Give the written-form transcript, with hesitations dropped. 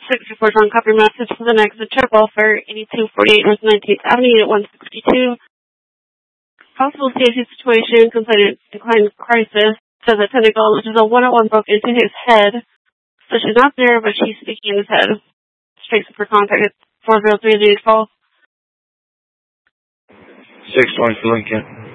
624 John, copy message for the next trip welfare, 8248 North 19th Avenue, Unit 162. Possible safety situation, complainant declined crisis, says that Tentacle, which is a 101 broke into his head. So she's not there, but she's speaking in his head. Straight for contact at 403 Call. 620 for Lincoln.